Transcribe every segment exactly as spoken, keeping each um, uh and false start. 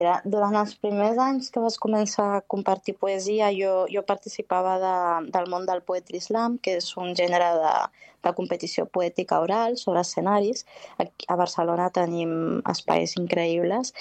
Durant els primers anys que vas començar a compartir poesia, jo, jo participava de, del món del poetry slam, que és un gènere de, de competició poètica oral sobre escenaris. Aquí a Barcelona tenim espais increïbles.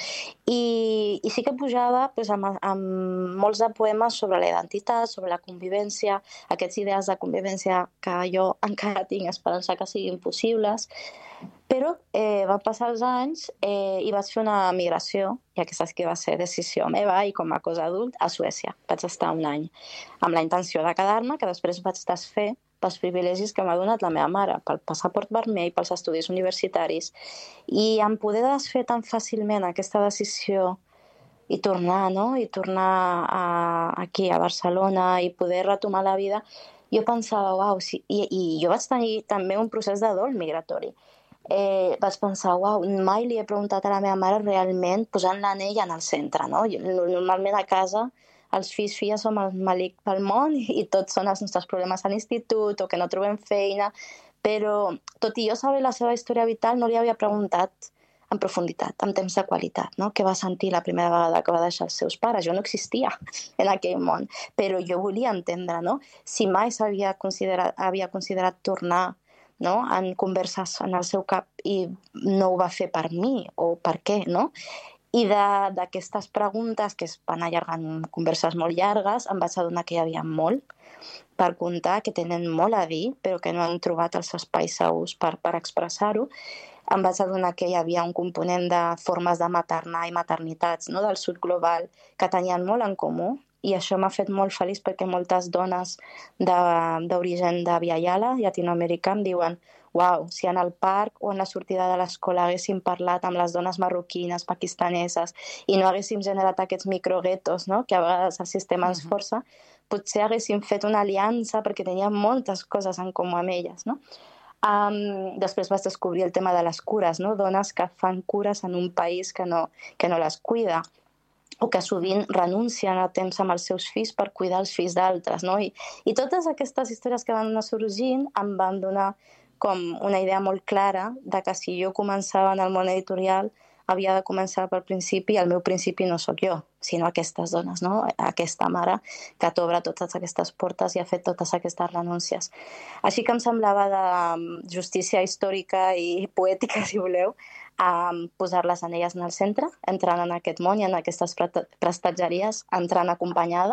I, i sí que pujava pues, amb, amb molts de poemes sobre la identitat, sobre la convivència, aquests idees de convivència que jo encara tinc esperança que siguin possibles. Però eh, van passar els anys eh, i vaig fer una migració, i aquesta sí que va ser decisió meva i com a cosa adult, a Suècia. Vaig estar un any amb la intenció de quedar-me, que després vaig desfer pels privilegis que m'ha donat la meva mare, pel passaport vermell, pels estudis universitaris. I em poder desfer tan fàcilment aquesta decisió i tornar, no? I tornar a, aquí, a Barcelona, i poder retomar la vida, jo pensava, uau, sí. I, i jo vaig tenir també un procés de dol migratori. Eh, vaig pensar, uau, mai li he preguntat a la meva mare realment posant-la en ella en el centre, no? Jo, normalment a casa els fills filles som el malic pel món i tots són els nostres problemes a l'institut o que no trobem feina, però tot i jo saber la seva història vital no li havia preguntat en profunditat, en temps de qualitat, no? Què va sentir la primera vegada que va deixar els seus pares? Jo no existia en aquell món, però jo volia entendre, no? Si mai s'havia considerat, havia considerat tornar, no? En converses en el seu cap i no ho va fer per mi o per què, no? I d'aquestes preguntes que es van allargar en converses molt llargues em vaig adonar que hi havia molt per contar, que tenen molt a dir però que no han trobat els espais segurs per, per expressar-ho. Em vaig adonar que hi havia un component de formes de maternar i maternitats, no? Del sud global que tenien molt en comú. I això m'ha fet molt feliç perquè moltes dones d'origen de, de Via Yala, llatinoamericà, em diuen uau, si en el parc o en la sortida de l'escola haguéssim parlat amb les dones marroquines, pakistaneses, i no haguéssim generat aquests microguetos, no? Que a vegades el sistema ens força, potser haguéssim fet una aliança perquè teníem moltes coses en comú amb elles, no? Um, després vaig descobrir el tema de les cures, no? Dones que fan cures en un país que no, que no les cuida, o que sovint renuncien a temps amb els seus fills per cuidar els fills d'altres, no? I, I totes aquestes històries que van anar sorgint em van donar com una idea molt clara de que si jo començava en el món editorial havia de començar pel principi, i el meu principi no sóc jo, sinó aquestes dones, no? Aquesta mare que t'obre totes aquestes portes i ha fet totes aquestes renúncies. Així que em semblava de justícia històrica i poètica, si voleu, a posar-les en elles en el centre, entrant en aquest món i en aquestes prestatgeries, entrant acompanyada.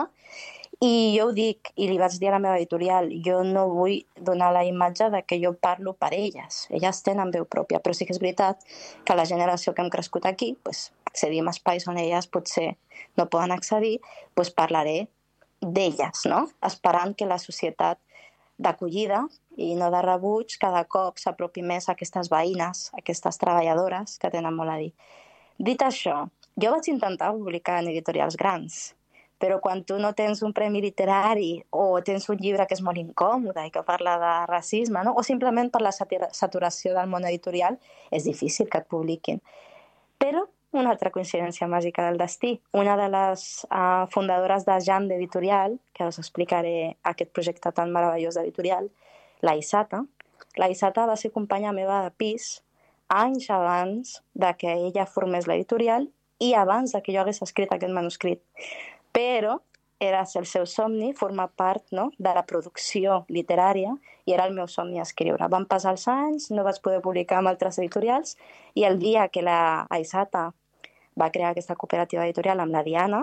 I jo ho dic, i li vaig dir a la meva editorial, jo no vull donar la imatge de que jo parlo per elles. Elles tenen veu pròpia, però sí que és veritat que la generació que hem crescut aquí, pues, accedim a espais on elles potser no poden accedir, pues parlaré d'elles, no? Esperant que la societat d'acollida i no de rebuig cada cop s'apropi més a aquestes veïnes, a aquestes treballadores que tenen molt a dir. Dit això, jo vaig intentar publicar en editorials grans, però quan tu no tens un premi literari o tens un llibre que és molt incòmode i que parla de racisme, no? O simplement per la saturació del món editorial, és difícil que et publiquin. Però una altra coincidència màgica del destí. Una de les uh, fundadores de Jam d'Editorial, que us explicaré aquest projecte tan meravellós d'editorial, la Isata. La Isata va ser companya meva de pis anys abans de que ella formés l'editorial i abans de que jo hagués escrit aquest manuscrit. Però era el seu somni formar part, no?, de la producció literària i era el meu somni escriure. Van passar els anys, no vaig poder publicar amb altres editorials i el dia que la Aisata va crear aquesta cooperativa editorial amb la Diana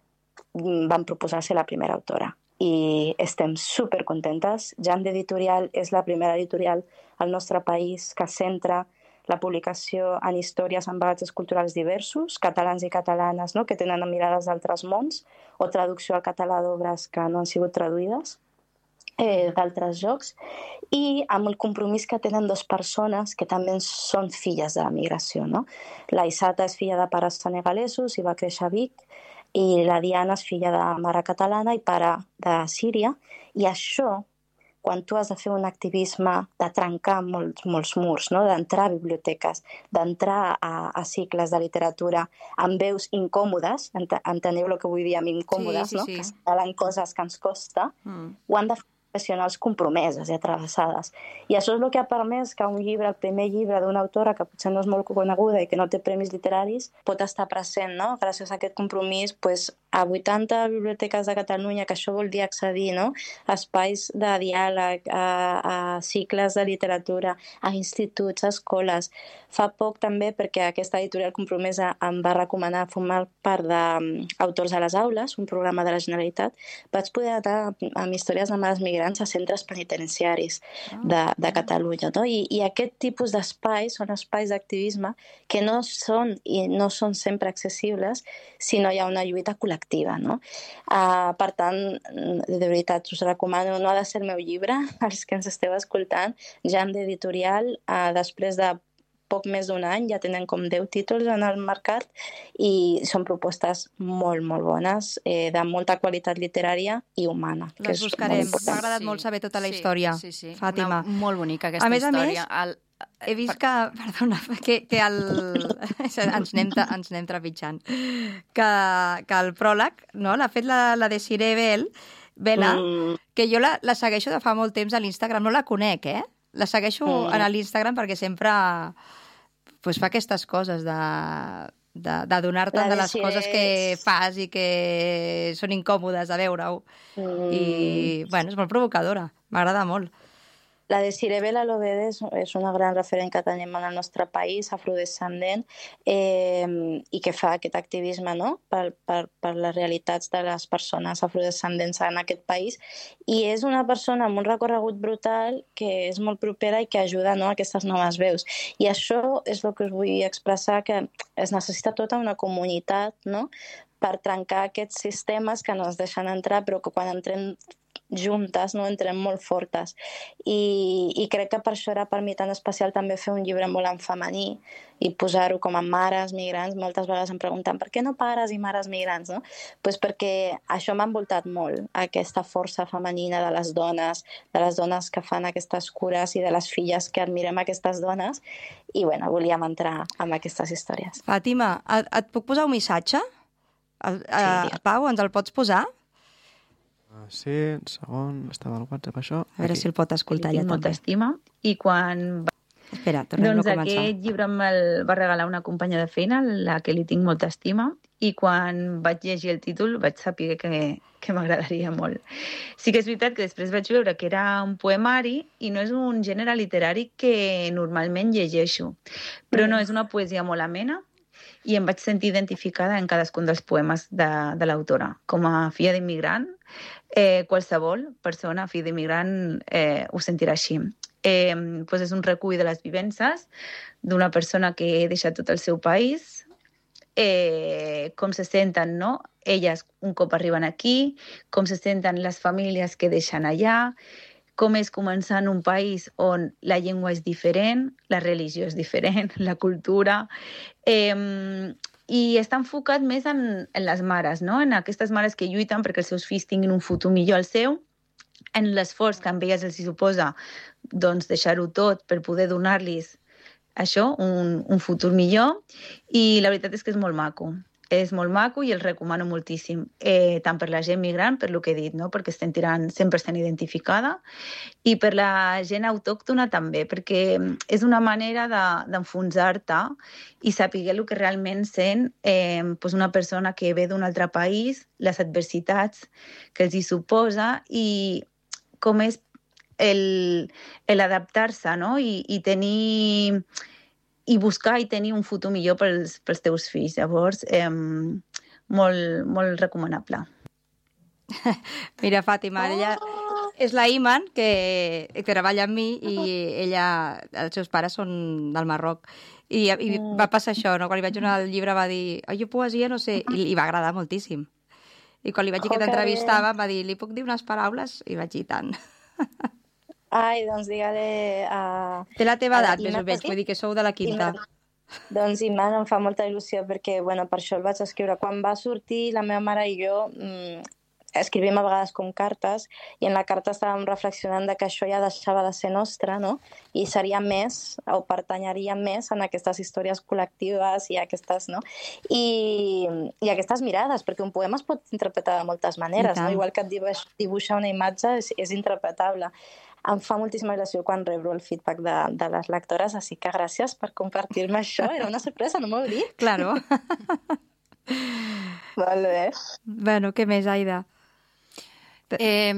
van proposar ser la primera autora. I estem supercontentes. Jam d'Editorial és la primera editorial al nostre país que centra la publicació en històries amb bagatges culturals diversos, catalans i catalanes, no?, que tenen mirades d'altres mons, o traducció al català d'obres que no han sigut traduïdes eh, d'altres jocs, i amb el compromís que tenen dues persones que també són filles de la migració, no? La Isata és filla de pares senegalesos i va créixer a Vic, i la Diana és filla de mare catalana i pare de Síria, i això, quan tu has de fer un activisme de trencar molts, molts murs, no?, d'entrar a biblioteques, d'entrar a, a cicles de literatura amb veus incòmodes, ent enteneu el que vull dir amb incòmodes, sí, sí, no?, sí. Que salen coses que ens costa, mm. ho han de fer professionals compromeses i atravessades. I això és el que ha permès que un llibre, el primer llibre d'una autora que potser no és molt coneguda i que no té premis literaris, pot estar present, no? Gràcies a aquest compromís, pues, a vuitanta biblioteques de Catalunya, que això vol dir accedir, no? A espais de diàleg, a, a cicles de literatura, a instituts, a escoles. Fa poc també, perquè aquesta editorial compromesa em va recomanar formar part d'Autors a les Aules, un programa de la Generalitat, vaig poder anar amb històries de mares migrants a centres penitenciaris de, de Catalunya. No? I, I aquest tipus d'espais són espais d'activisme que no són i no són sempre accessibles si no hi ha una lluita col·lectiva. No? Uh, per tant, de veritat, us recomano, no ha de ser el meu llibre, els que ens esteu escoltant, Jam d'Editorial, uh, després de poc més d'un any, ja tenen com deu títols en el mercat i són propostes molt, molt bones, eh, de molta qualitat literària i humana. Les que buscarem. M'ha agradat sí, molt saber tota la sí, història, sí, sí. Fàtima. Una, molt bonica aquesta a més, història. A més, el... he vist que, perdona, que, que el... ens, anem, ens anem trepitjant, que, que el pròleg, no?, l'ha fet la, la Desiree Bell, Vela, mm. que jo la, la segueixo de fa molt temps a l'Instagram, no la conec, eh? La segueixo mm. a l'Instagram perquè sempre pues, fa aquestes coses de, de, de donar-te de les coses que fas i que són incòmodes de veure-ho. Mm. I, bueno, és molt provocadora. M'agrada molt. La Desiree Bella Lobede és, és una gran referent que tenim en el nostre país, afrodescendent, eh, i que fa aquest activisme, no?, per, per, per les realitats de les persones afrodescendents en aquest país. I és una persona amb un recorregut brutal que és molt propera i que ajuda, no?, a aquestes noves veus. I això és el que us vull expressar, que es necessita tota una comunitat, no?, per trencar aquests sistemes que no ens deixen entrar, però que quan entrem juntes, no, entrem molt fortes. I, i crec que per això era per mi tan especial també fer un llibre molt en femení i posar-ho com a mares migrants. Moltes vegades em pregunten per què no pares i mares migrants, no? Pues perquè això m'ha envoltat molt, aquesta força femenina de les dones, de les dones que fan aquestes cures i de les filles que admirem aquestes dones. I bueno, volíem entrar en aquestes històries. Fàtima, et, et puc posar un missatge? El, sí, uh, Pau, ens el pots posar? Uh, sí, un segon, estava al WhatsApp això. A veure Aquí. Si el pot escoltar ja també. Molta estima i quan... Espera, tornem doncs a començar. Aquest llibre me'l va regalar una companya de feina, la que li tinc molta estima, i quan vaig llegir el títol vaig saber que, que m'agradaria molt. Sí que és veritat que després vaig veure que era un poemari i no és un gènere literari que normalment llegeixo, però no, és una poesia molt amena, i em vaig sentir identificada en cadascun dels poemes de, de l'autora. Com a filla d'immigrant, eh, qualsevol persona, filla d'immigrant, eh, ho sentirà així. Eh, doncs és un recull de les vivències d'una persona que ha deixat tot el seu país, eh, com se senten, no?, elles un cop arriben aquí, com se senten les famílies que deixen allà, com és començar en un país on la llengua és diferent, la religió és diferent, la cultura, eh, i està enfocat més en, en les mares, no?, en aquestes mares que lluiten perquè els seus fills tinguin un futur millor al seu, en l'esforç que amb elles els hi suposa doncs, deixar-ho tot per poder donar-los això, un, un futur millor, i la veritat és que és molt maco. És molt maco i el recomano moltíssim, eh, tant per la gent migrant, per lo que he dit, no?, perquè es sentiran cent per cent identificada, i per la gent autòctona també, perquè és una manera de, d'enfonsar-te i saber el que realment sent eh, pues una persona que ve d'un altre país, les adversitats que els hi suposa i com és el, el adaptar-se, no?, i, i tenir... i buscar i tenir un futur millor pels, pels teus fills. Llavors, eh, molt, molt recomanable. Mira, Fàtima, oh! ella és la Iman, que, que treballa amb mi, i ella, els seus pares són del Marroc. I, i va passar això, no? Quan li vaig donar el llibre va dir, oi, poesia, no sé, i li va agradar moltíssim. I quan li vaig dir que t'entrevistava, va dir, li puc dir unes paraules? I vaig dir tant. Ai, doncs digue-li a... Té la teva edat, més o menys, vull dir que sou de la quinta. Doncs Iman em fa molta il·lusió perquè, bueno, per això el vaig escriure. Quan va sortir, la meva mare i jo, mmm, escrivim a vegades com cartes, i en la carta estàvem reflexionant de que això ja deixava de ser nostre, no? I seria més, o pertanyaria més en aquestes històries col·lectives i aquestes, no? I, i aquestes mirades, perquè un poema es pot interpretar de moltes maneres, no? Igual que et dibuix, dibuixar una imatge és, és interpretable. Em fa moltíssima il·lusió quan rebre el feedback de, de les lectores, així que gràcies per compartir-me això. Era una sorpresa, no m'ho heu dit? Claro. Molt bé. Bueno, què més, Aida? Eh,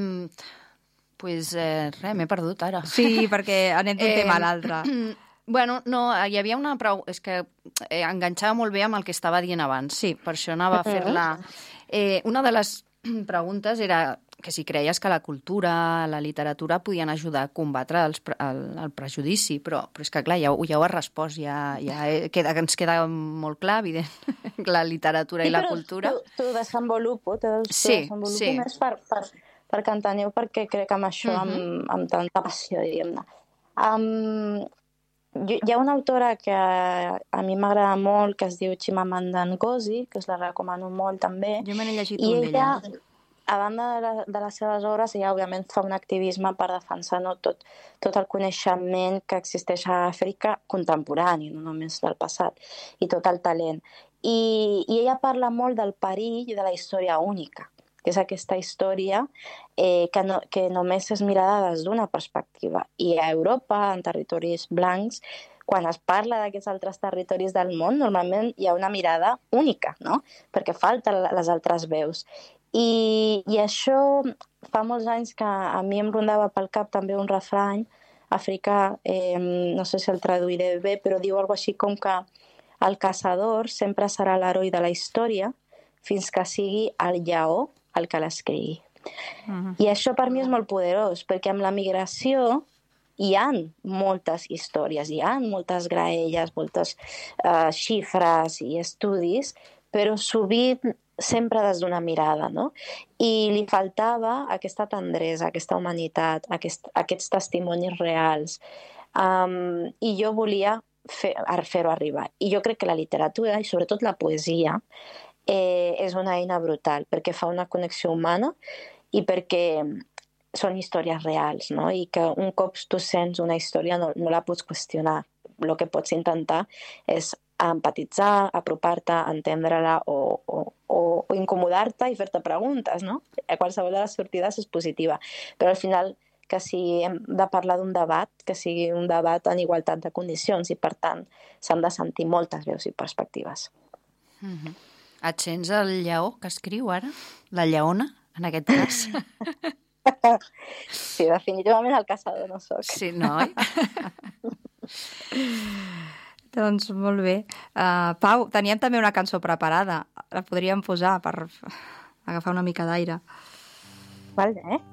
pues eh, res, m'he perdut ara. Sí, perquè anem d'un eh, tema a l'altre. Bueno, no, hi havia una prou... És que eh, enganxava molt bé amb el que estava dient abans. Sí. Per això anava a fer-la... Eh, una de les preguntes era que si creies que la cultura, la literatura podien ajudar a combatre els, el, el prejudici, però, però és que, clar, ja, ja ho has respost, ja, ja queda, ens queda molt clar, evident, la literatura sí, i la cultura. Sí, t'ho desenvolupo, t'ho sí, desenvolupo sí. més per, per, perquè enteneu perquè crec amb això, uh -huh. amb, amb tanta passió, diríem-ne. Um, hi ha una autora que a mi m'agrada molt, que es diu Chimamanda Ngozi, que us la recomano molt també. Jo me n'he llegit un d'ella. A banda de, la, de les seves obres, ella òbviament fa un activisme per defensar no, tot, tot el coneixement que existeix a Àfrica contemporani, no només del passat, i tot el talent. I, i ella parla molt del perill de la història única, que és aquesta història eh, que, no, que només és mirada des d'una perspectiva. I a Europa, en territoris blancs, quan es parla d'aquests altres territoris del món, normalment hi ha una mirada única, no? Perquè falten les altres veus. I, i això fa molts anys que a mi em rondava pel cap també un refrany africà, eh, no sé si el traduiré bé, però diu alguna cosa així com que el caçador sempre serà l'heroi de la història fins que sigui el lleó el que l'escrigui. Uh-huh. I això per mi és molt poderós, perquè amb la migració hi ha moltes històries, hi ha moltes graelles, moltes uh, xifres i estudis, però sovint sempre des d'una mirada, no? I li faltava aquesta tendresa, aquesta humanitat, aquest, aquests testimonis reals. Um, I jo volia fer, fer-ho arribar. I jo crec que la literatura, i sobretot la poesia, eh, és una eina brutal, perquè fa una connexió humana i perquè són històries reals, no? I que un cop tu sents una història no, no la pots qüestionar. El que pots intentar és empatitzar, apropar-te, entendre-la o, o, o, o incomodar-te i fer-te preguntes, no? Qualsevol de les sortides és positiva. Però al final, que si hem de parlar d'un debat, que sigui un debat en igualtat de condicions i, per tant, s'han de sentir moltes veus i perspectives. Mm-hmm. Et sents el lleó que escriu ara? La lleona, en aquest cas? Sí, definitivament el caçador no soc. Sí, no, oi? Doncs molt bé. Uh, Pau, teníem també una cançó preparada. La podríem posar per agafar una mica d'aire. Vale, eh?